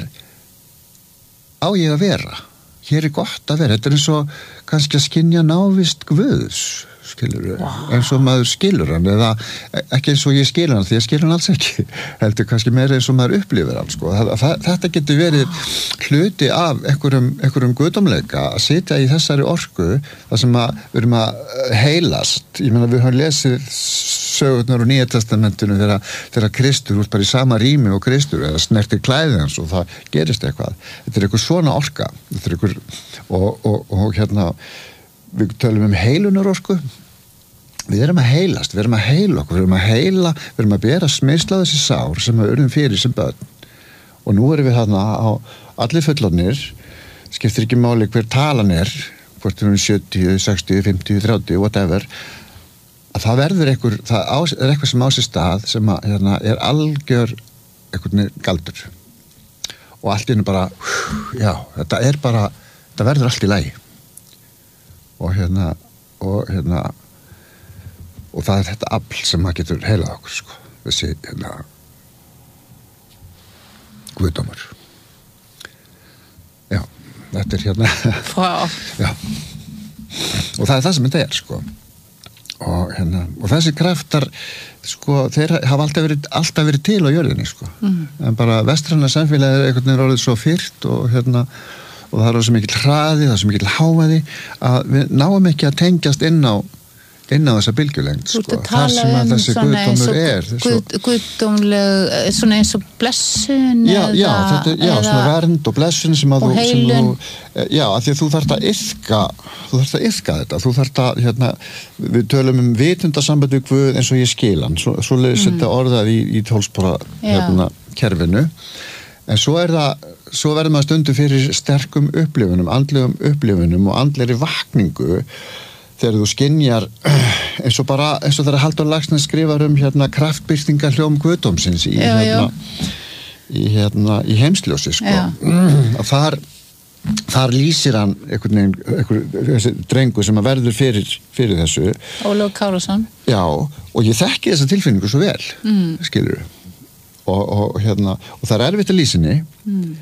á ég að vera, hér er gott að vera, þetta er eins og kannski að skynja návist Guðs, skilur, wow. eins og maður skilur hann, eða ekki eins og ég skilur hann, því ég skilur hann alls ekki, heldur kannski meira eins og maður upplifir hann, sko. Þetta getur verið hluti af einhverjum, einhverjum guðdómleika að sitja í þessari orku, þar sem að við erum að heilast, ég meina við höfum lesið sögurnar og Nýja testamentinu þegar, þegar Kristur út bara í sama rými og Kristur, eða snertir klæðið hans og það gerist eitthvað. Þetta er eitthvað svona orka, þetta er eitthvað, og, og, og hérna, við tölum um heilunarorku, við erum að heilast, við erum að heila okkur, við erum að heila, við erum að bera smeyrsla þessi sár sem við urðum fyrir sem börn. Og nú erum við þarna á allir fullorðnir, skiptir ekki máli hver talan er, hvort við erum sjötíu, sextíu, fimmtíu, þrjátíu, whatever, að það verður einhver, það á, er eitthvað sem á sér stað sem að, hérna, er algjör einhvern galdur. Og allt í einu bara, já, þetta er bara, þetta verður allt í lagi. Og hérna, og hérna, og það er þetta afl sem maður getur heilað okkur, sko, þessi, hérna, guðdómur. Já, þetta er hérna, wow. já, og það er það sem þetta er, sko, og hérna, og þessi kraftar, sko, þeir hafa alltaf verið, alltaf verið til á jörðinni, sko, mm. en bara vestræna samfélagið er einhvern veginn orðið svo fyrt og hérna, og það er svo mikil hraði, það er svo mikil hávaði að við náum ekki að tengjast inn á inn á þessa bylgjulengd, sko, þar sem að þessi guðdómur er. Guð, guðdómleg, svona eins og blessun já, eða, já, þetta, já, eða, svona vernd og blessun sem að og þú, sem heilun. þú, já, af því að þú þarft að yrka, þú þarft að yrka þetta, þú þarft að, hérna, við tölum um vitundasamband við Guð eins og ég skil hann, svo, svo leiðis mm. þetta orðað í, í tólspora, hérna, kerfinu, en svo er það, svo verður maður stundum fyrir sterkum upplifunum, andlegum upplifunum og andlegri vakningu, þegar þú skynjar eins og bara, eins og þegar Halldór Laxness skrifar um hérna kraftbirtingar hljóm guðdómsins í já, hérna já. í hérna í heimsljósi, sko. Og þar þar lýsir hann einhvern veginn, einhver, þessi drengur sem að verður fyrir, fyrir þessu. Ólafur Kárason. Já, og ég þekki þessa tilfinningu svo vel, mm. skilur og, og hérna, og það er erfitt að lýsinni mm.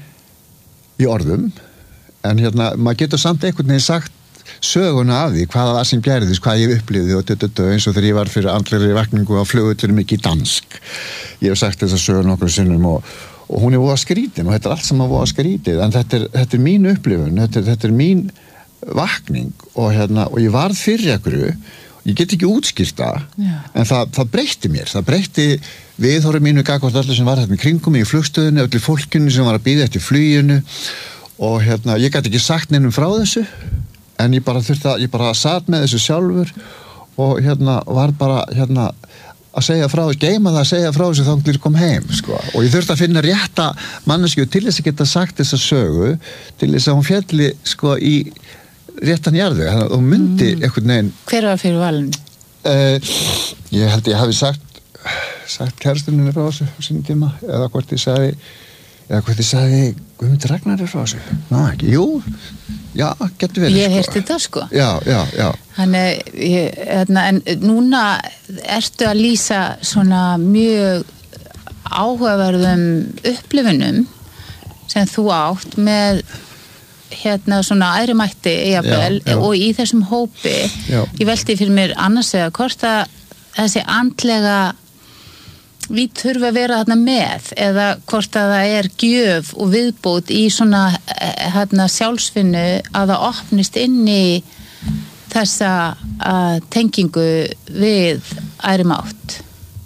í orðum, en hérna, maður getur samt einhvern veginn sagt söguna af því, hvaða var sem gerðist, hvað ég upplifði og dödödö, eins og þegar ég var fyrir andlegri vakningu á flugvöllunum ekki í Dansk. Ég hef sagt þessa sögu nokkur sinnum og, og hún er voða skrítin og þetta er allt sem að voða skrítið, en þetta er, þetta er mín upplifun, þetta er, þetta er mín vakning og, hérna, og ég varð fyrir einhverju, ég get ekki útskýrta, en það, það breytti mér, það breytti viðhorfi mínu gagnvart öllu sem var hérna kringum mig í flugstöðinu, öllu fólkinu sem var að bíða eftir fluginu og hérna, ég gat ekki sagt neinum frá þessu, en ég bara þurfti að, ég bara satt með þessu sjálfur og hérna var bara hérna að segja frá þessu, geima það að segja frá þessu þá til ég kom heim, sko, og ég þurfti að finna rétta manneskju til þess að geta sagt þessa sögu, til þess að hún fjalli, sko, í réttan jarðu, þannig að hún myndi mm. einhvern veginn. Hver var fyrir valinu? Uh, ég held ég hafi sagt sagt kærstunni frá þessu á sínum tíma, eða hvort ég sagði eða hvað þið sagði Guðmundur Ragnar er frá þessu ná ekki, jú, já, getur verið Ég sko. heyrti það sko Já, já, já Þannig, ég, hérna, en núna ertu að lýsa svona mjög áhugaverðum upplifunum sem þú átt með hérna svona æðri mætti jafnvel, Já, já. og í þessum hópi Já. ég velti fyrir mér annars eða hvort að þessi andlega við þurfum að vera þarna með eða hvort að það er gjöf og viðbót í svona hérna, sjálfsfinnu að það opnist inn í þessa uh, tengingu við æðri mátt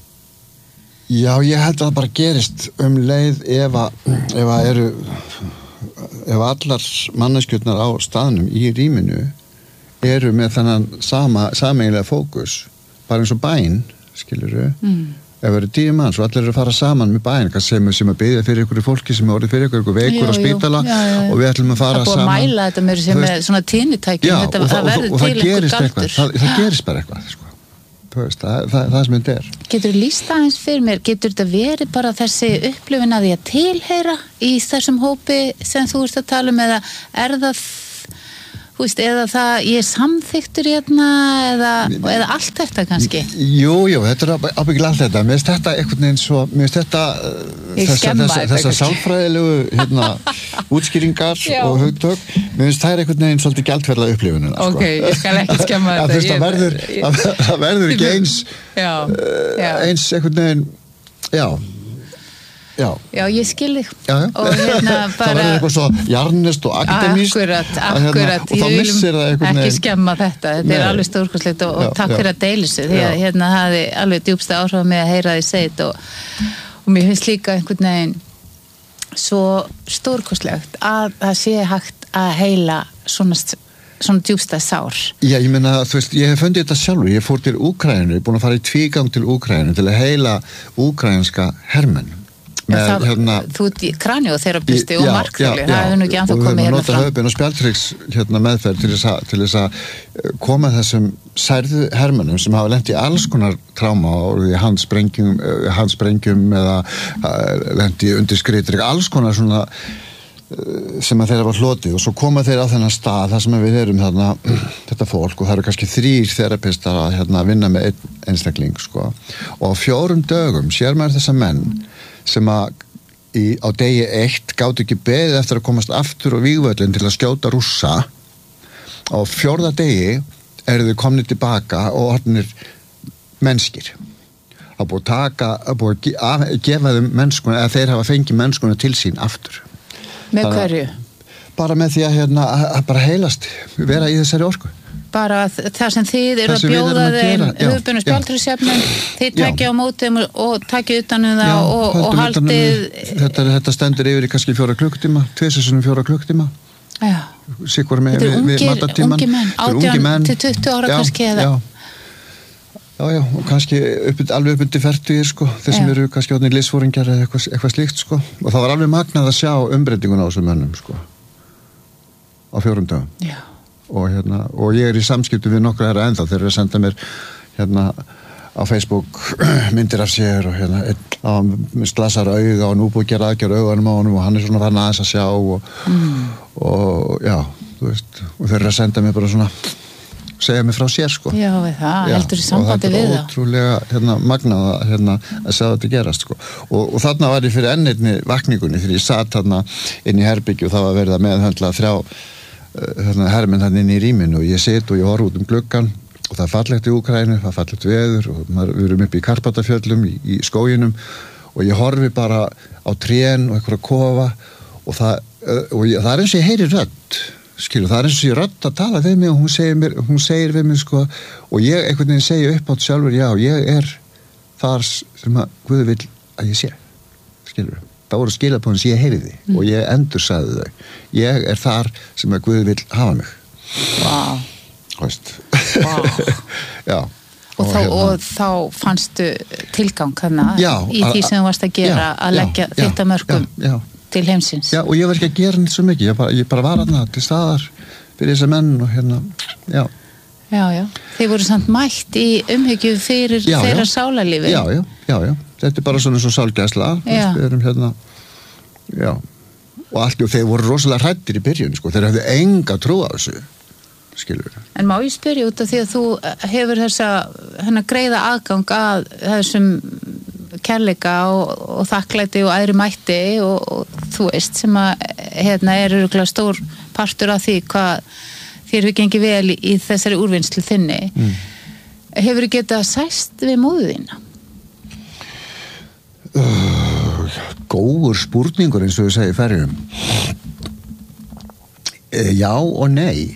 Já, ég held að það bara gerist um leið ef að, ef að eru ef allar manneskjurnar á staðnum í rýminu eru með þennan sama, sameiginlega fókus bara eins og bæn, skilurðu mm. ef það eru tíu manns og allir eru að fara saman með bæn, sem, sem að byggja fyrir ykkur fólki sem er orðið fyrir ykkur, ykkur veikur á spítala já, já, já. og við ætlum að fara saman Það er búið að mæla þetta með sem er svona tíðnitækjum þetta, og, það og, verður og, til einhver galdur það, það gerist bara eitthvað sko. veist, það, það, það sem þetta er Getur þú lýst aðeins fyrir mér, getur þetta verið bara þessi upplifun að því að tilheyra í þessum hópi sem þú ert að tala um eða er það Þú veist, eða það, ég er samþyktur hérna, eða, eða allt þetta kannski? Jú, jú, þetta er ábyggilega allt þetta. Mér finnst þetta einhvern veginn svo, mér finnst þetta þessa, þessa, þessa sálfræðilegu hérna, útskýringar og hugtök, mér finnst það er einhvern veginn svolítið gjaldferðla upplifunina. Ok, sko. Ég skal ekki skemma þetta. Að, veist, það, verður, að, það verður ekki eins, já, já. eins einhvern veginn, já, Já. Já, ég skil þig já, já. og hérna bara það verður eitthvað svo jarnist og akademíst akkurat, akkurat hérna, og þá missir það einhvern veginn ekki veginn skemma þetta, þetta Nei. er alveg stórkostlegt og, og já, takk já. fyrir að deila þessu því að hérna hafi alveg djúpsta áhrif með að heyra því segið og, og mér finnst líka einhvern veginn svo stórkostlegt að það sé hægt að heila svona svona djúpsta sár. Já, ég meina, þú veist, ég hef fundið þetta sjálfur, ég fór til Úkraínu, ég er búin að fara í tvígang til Úkraínu til að heila úkraínska hermenn. Með, það, hérna, þú ert í kranióþerapisti og markþjóli, það hefur nú ekki anþá komið hérna fram. Og við höfum notað höfbin og spjaldtryggs hérna, meðferð til þess, að, til þess að koma þessum særðu hermennum sem hafa lent í alls konar tráma og í handsprengjum, handsprengjum eða lent í undirskriðdrykk, alls konar svona sem að þeirra var hlotið og svo koma þeir á þennan stað þar sem við erum þarna, þetta fólk og það eru kannski þrýr þerapistar að hérna, vinna með einn einstakling sko. Og á fjórum dögum sér maður þessa menn sem að í, á degi eitt gátu ekki beðið eftir að komast aftur á vígvöllin til að skjóta rússa og á fjórða degi eru þau komnir tilbaka og orðnir mennskir að búið að taka að búið að gefa þeim mennskuna eða þeir hafa fengið mennskuna til sín aftur með Þannig, hverju? Bara með því að, hérna, að bara heilast vera í þessari orku bara það sem þið eru að bjóða þeim höfbun og spjaldtryggsefnum þið takja á mótum og takja utan um það já, og, og haldið þetta, þetta stendur yfir í kannski fjóra klukktíma tveisessunum fjóra klukktíma sikkur með matatíman ungi menn, átján til tuttugu ára já, kannski eða já. já, já, og kannski upp, alveg upp undir fertugir sko, þeir sem eru kannski átnir liðsforingjar eða eitthvað, eitthvað slíkt sko og það var alveg magnað að sjá umbreytinguna á þessum mönnum sko á fjórum dögum já Og, hérna, og ég er í samskiptu við nokkra herra ennþá þeir eru að senda mér hérna, á Facebook myndir af sér og hérna, einn slasar auga og nú búið að gera aðgjör augunum á honum og hann er svona farin aðeins að sjá og, mm. og já, þú veist og þeir eru að senda mér bara svona segja mér frá sér sko Já, við það, já, heldur í sambandi við það og það er ótrúlega hérna, magnað hérna, að sjá þetta gerast sko og, og þarna var ég fyrir ennirni vakningunni þegar ég satt þarna inn í herbyggju og það var verið að meðhöndla þrjá hérna hermenn hann inn í rýminu og ég sit og ég horf út um gluggan og það er fallegt í Úkraínu, það er fallegt veður og maður, við erum upp í Karpatafjöllum í, í skóginum og ég horfi bara á trén og einhverja kofa og það, og ég, það er eins og ég heyri rödd skilu, það er eins og ég rödd að tala við mig og hún segir, mér, hún segir við mig sko og ég einhvern veginn segi upp átt sjálfur já, ég er þar sem að Guð vill að ég sé skilur það voru skilabóðin sem ég heyriði mm. og ég endursagði þau. Ég er þar sem að Guð vill hafa mig. Vá. Veist. Vá. Já. Og, og, þá, hérna, og þá fannstu tilgang hana já, í því sem þú varst að gera já, að leggja já, þetta mörgum já, já. Til heimsins. Já, og ég var ekki að gera nýtt svo mikið. Ég bara, ég bara var hana til staðar fyrir þessar menn og hérna, já. Já, já. Þeir voru samt mætt í umhyggju fyrir já, þeirra já. Sálarlífi. Já, já, já, já. Þetta er bara svona svo sálgæsla. Við erum hérna, já, og allt, og þeir voru rosalega hræddir í byrjun, sko, þeir hefðu enga trú á þessu, skilur. En má ég spyrja út af því að þú hefur þessa, hennar greiða aðgang að þessum kærleika og, og þakklæti og æðri mætti og, og þú veist sem að hérna er örugglega stór partur af því hvað þér hefur gengið vel í, í þessari úrvinnslu þinni. Mm. Hefur þú getað sæst við móður þína? Uh, góður spurningur eins og þú segir ferjum. E, já og nei.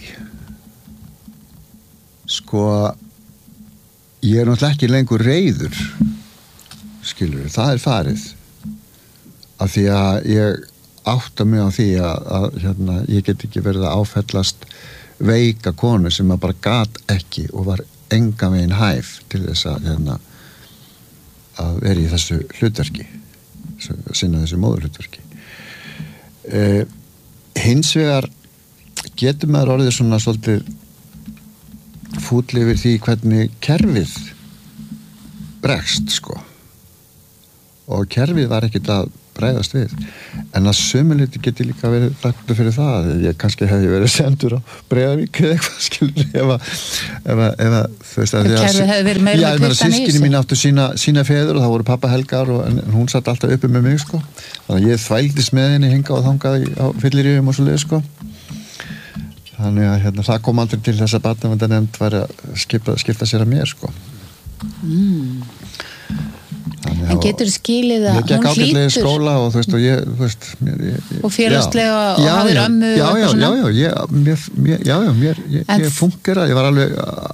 Sko, ég er náttúrulega ekki lengur reiður, skilur, það er farið af því að ég átta mig á því að, að hérna, ég get ekki verið að áfellast veika konu sem að bara gat ekki og var engan veginn hæf til þess að hérna, að vera í þessu hlutverki sinna þessu móðurhlutverki. Eh, hins vegar getur maður orðið svona svolítið fúll yfir því hvernig kerfið bregst, sko, og kerfið var ekkert að bregðast við, en að sumuleyti geti líka verið þakkláttur fyrir það, ég kannski hefði verið sendur á Breiðavík eða eitthvað, skilur, ef að ef að, ef að þú veist að kerfið hefði verið meira með Kristján í sig. Systkini mín áttu sína, sína feður og það voru pappa Helgar og en, en hún satt alltaf uppi með mig, sko, þannig að ég þvældist með henni hinga og þangað á fylliríum og svo leið, sko, þannig að hérna, það kom aldrei til þess að barnaverndarnefnd var að skipta, skipta sér að mér, sko. Mm. Þannig, en getur skilið að hún hlýtur skóla og þú veist og ég, þú veist mér, ég, ég, og félagslega já, og hafðir ömmu já, já, já, já, ég, mér, mér, já, já, mér ég, ég fungera, ég var alveg